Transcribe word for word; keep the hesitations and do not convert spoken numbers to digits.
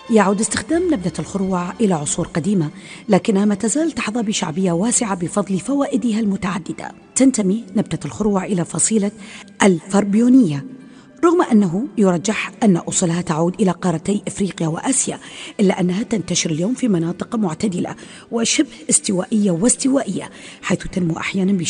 يعود استخدام نبتة الخروع إلى عصور قديمة، لكنها ما تزال تحظى بشعبية واسعة بفضل فوائدها المتعددة. تنتمي نبتة الخروع إلى فصيلة الفربيونية، رغم أنه يرجح أن أصلها تعود إلى قارتي إفريقيا وآسيا، إلا أنها تنتشر اليوم في مناطق معتدلة وشبه استوائية واستوائية، حيث تنمو أحيانا